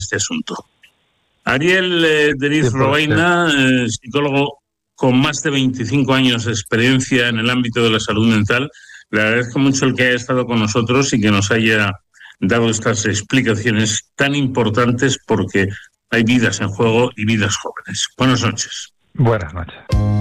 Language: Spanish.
este asunto. Ariel Deriz Robaina, psicólogo con más de 25 años de experiencia en el ámbito de la salud mental, le agradezco mucho el que haya estado con nosotros y que nos haya dado estas explicaciones tan importantes porque hay vidas en juego y vidas jóvenes. Buenas noches. Buenas noches.